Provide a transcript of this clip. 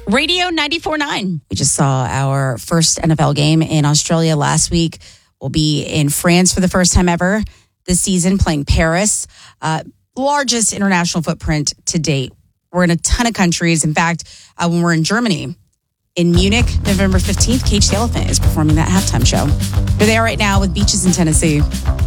Radio 94.9. We just saw our first NFL game in Australia last week. We'll be in France for the first time ever this season, playing Paris. Largest international footprint to date. We're in a ton of countries. In fact, when we're in Germany, in Munich, November 15th, Cage the Elephant is performing that halftime show. They're there right now with Beaches in Tennessee.